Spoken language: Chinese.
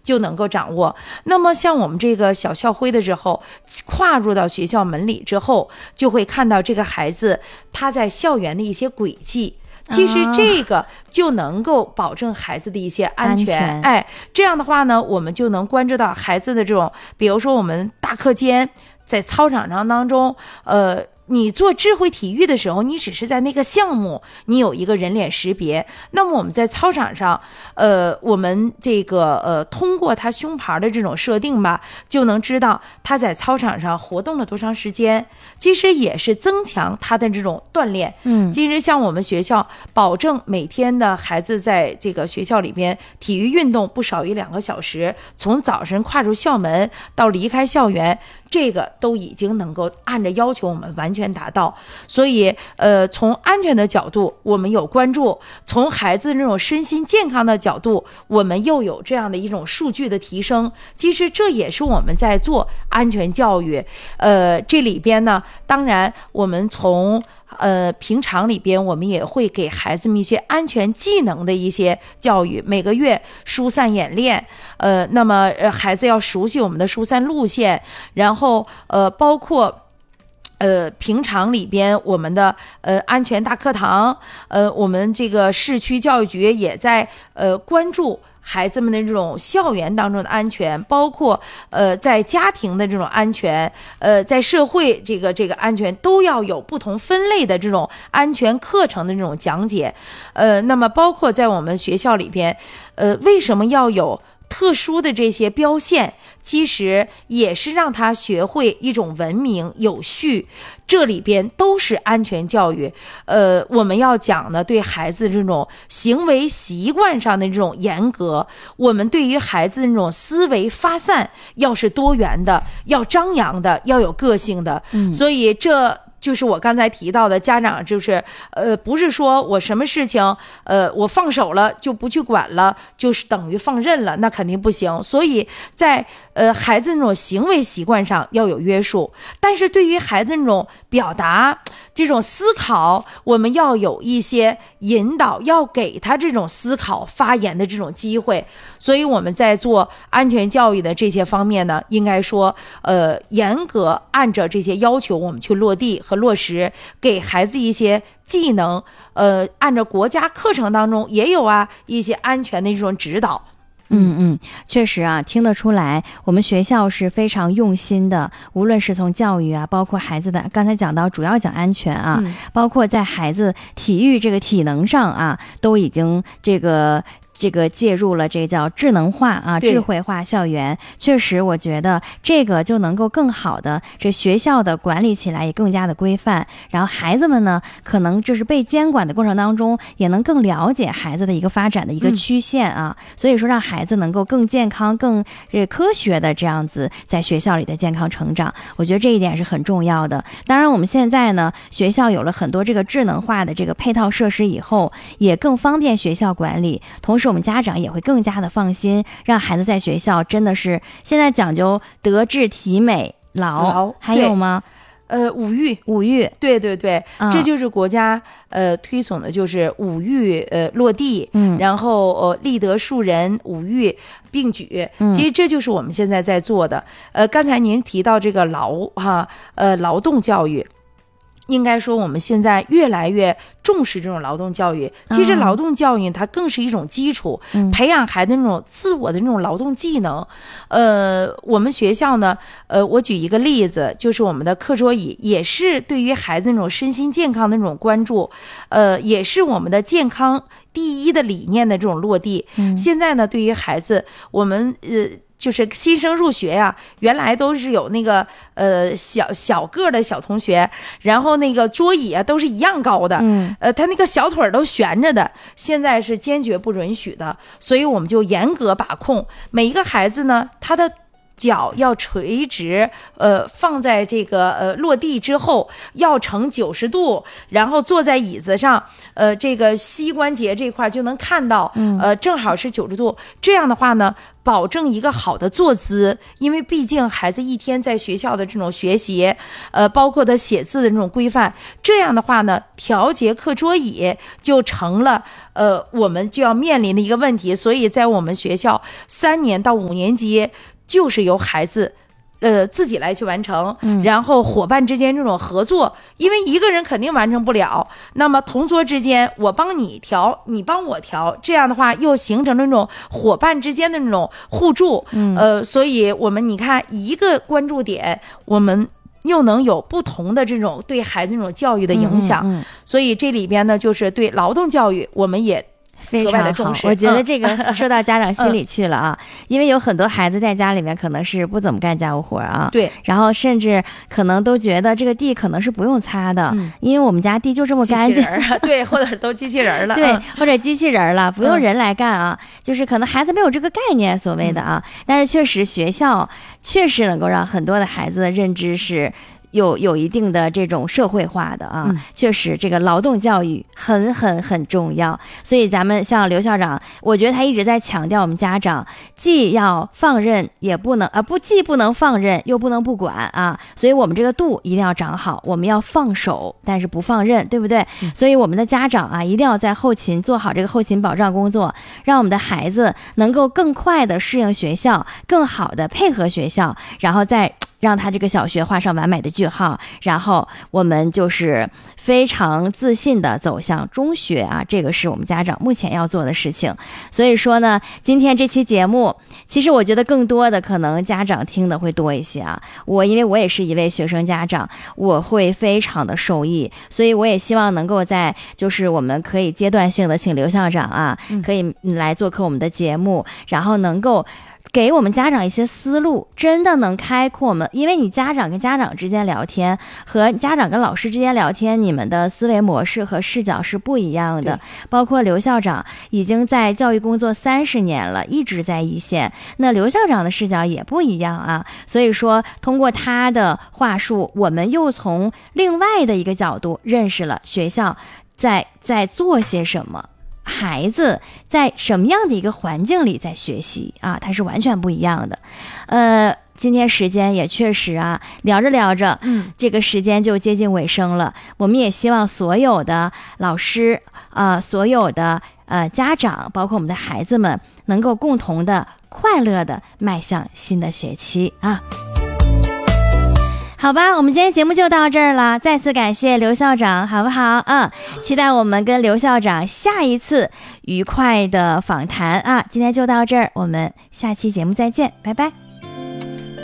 就能够掌握。那么像我们这个小校徽的时候，跨入到学校门里之后，就会看到这个孩子他在校园的一些轨迹。其实这个就能够保证孩子的一些安全。哎，这样的话呢，我们就能关注到孩子的这种，比如说我们大课间在操场上当中，你做智慧体育的时候，你只是在那个项目你有一个人脸识别，那么我们在操场上我们这个通过他胸牌的这种设定吧，就能知道他在操场上活动了多长时间，其实也是增强他的这种锻炼。其实像我们学校保证每天的孩子在这个学校里边体育运动不少于2个小时，从早晨跨入校门到离开校园，这个都已经能够按照要求我们完全达到。所以从安全的角度我们有关注，从孩子那种身心健康的角度我们又有这样的一种数据的提升。其实这也是我们在做安全教育。这里边呢，当然我们从平常里边我们也会给孩子们一些安全技能的一些教育，每个月疏散演练，那么孩子要熟悉我们的疏散路线，然后包括平常里边我们的安全大课堂，我们这个市区教育局也在关注孩子们的这种校园当中的安全，包括在家庭的这种安全，在社会这个安全，都要有不同分类的这种安全课程的这种讲解。那么包括在我们学校里边，为什么要有特殊的这些标线，其实也是让他学会一种文明有序，这里边都是安全教育。我们要讲的对孩子这种行为习惯上的这种严格，我们对于孩子那种思维发散要是多元的，要张扬的，要有个性的。所以这就是我刚才提到的，家长就是不是说我什么事情我放手了就不去管了，就是等于放任了，那肯定不行。所以在孩子那种行为习惯上要有约束，但是对于孩子那种表达这种思考，我们要有一些引导，要给他这种思考发言的这种机会。所以我们在做安全教育的这些方面呢，应该说严格按照这些要求我们去落地和落实，给孩子一些技能，按照国家课程当中也有一些安全的这种指导。 确实啊，听得出来我们学校是非常用心的，无论是从教育啊，包括孩子的刚才讲到主要讲安全啊，包括在孩子体育这个体能上啊，都已经这个介入了，这叫智能化啊，智慧化校园。确实我觉得这个就能够更好的这学校的管理起来也更加的规范，然后孩子们呢可能就是被监管的过程当中也能更了解孩子的一个发展的一个曲线啊，所以说让孩子能够更健康更科学的这样子在学校里的健康成长，我觉得这一点是很重要的。当然我们现在呢学校有了很多这个智能化的这个配套设施以后，也更方便学校管理，同时我们家长也会更加的放心，让孩子在学校真的是现在讲究德智体美劳，还有吗？ 五育，对，这就是国家推崇的，就是五育落地，然后立德树人，五育并举。其实这就是我们现在在做的。刚才您提到这个劳动教育。应该说我们现在越来越重视这种劳动教育，其实劳动教育它更是一种基础，培养孩子那种自我的那种劳动技能。我们学校呢，我举一个例子，就是我们的课桌椅也是对于孩子那种身心健康的那种关注，也是我们的健康第一的理念的这种落地。现在呢，对于孩子，我们就是新生入学呀，原来都是有那个小个的小同学，然后那个桌椅都是一样高的，他那个小腿都悬着的，现在是坚决不允许的，所以我们就严格把控每一个孩子呢，他的脚要垂直，放在这个落地之后要呈90度，然后坐在椅子上，这个膝关节这块就能看到，正好是90度。这样的话呢，保证一个好的坐姿，因为毕竟孩子一天在学校的这种学习，包括他写字的这种规范，这样的话呢，调节课桌椅就成了我们就要面临的一个问题。所以在我们学校3年到5年级，就是由孩子自己来去完成，然后伙伴之间这种合作，因为一个人肯定完成不了，那么同桌之间我帮你调，你帮我调，这样的话又形成了那种伙伴之间的那种互助，所以我们你看一个关注点，我们又能有不同的这种对孩子那种教育的影响，所以这里边呢，就是对劳动教育我们也非常好，我觉得这个说到家长心里去了啊，因为有很多孩子在家里面可能是不怎么干家务活啊， 对， 然后甚至可能都觉得这个地可能是不用擦的，因为我们家地就这么干净， 对，或者都机器人了， 对，或者机器人了，不用人来干啊，就是可能孩子没有这个概念，所谓的啊，但是确实学校确实能够让很多的孩子的认知是有一定的这种社会化的啊，确实这个劳动教育很重要。所以咱们像刘校长，我觉得他一直在强调我们家长既要放任也不能既不能放任又不能不管啊，所以我们这个度一定要掌好，我们要放手但是不放任，对不对？所以我们的家长啊，一定要在后勤做好这个后勤保障工作，让我们的孩子能够更快的适应学校，更好的配合学校，然后再让他这个小学画上完美的句号，然后我们就是非常自信的走向中学啊，这个是我们家长目前要做的事情。所以说呢，今天这期节目，其实我觉得更多的可能家长听的会多一些啊。因为我也是一位学生家长，我会非常的受益，所以我也希望能够在就是我们可以阶段性的请刘校长啊，可以来做客我们的节目，然后能够给我们家长一些思路，真的能开阔我们，因为你家长跟家长之间聊天和家长跟老师之间聊天，你们的思维模式和视角是不一样的。包括刘校长已经在教育工作30年了，一直在一线，那刘校长的视角也不一样啊。所以说通过他的话术，我们又从另外的一个角度认识了学校在做些什么，孩子在什么样的一个环境里在学习啊，它是完全不一样的。今天时间也确实啊，聊着聊着，这个时间就接近尾声了。我们也希望所有的老师所有的家长，包括我们的孩子们，能够共同的快乐的迈向新的学期啊。好吧，我们今天节目就到这儿了，再次感谢刘校长，好不好？期待我们跟刘校长下一次愉快的访谈啊！今天就到这儿，我们下期节目再见，拜拜。